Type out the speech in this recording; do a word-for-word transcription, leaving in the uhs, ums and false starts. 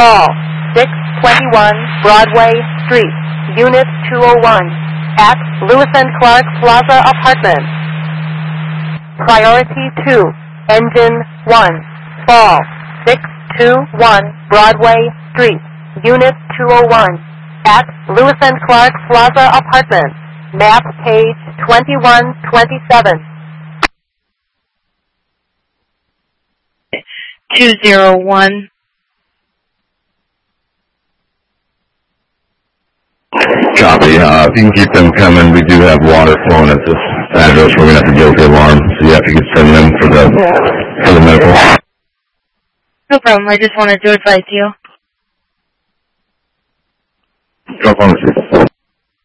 Fall, six twenty-one Broadway Street, Unit two oh one, at Lewis and Clark Plaza Apartments. Priority two, Engine one, Fall, six twenty-one Broadway Street, Unit two oh one, at Lewis and Clark Plaza Apartments. Map page twenty-one twenty-seven. two oh one. Copy. Uh, if you can keep them coming, we do have water flowing at this address. We're going to have to deal with the alarm. So yeah, if you could send them for the, for the medical. No problem. I just wanted to advise you. No problem.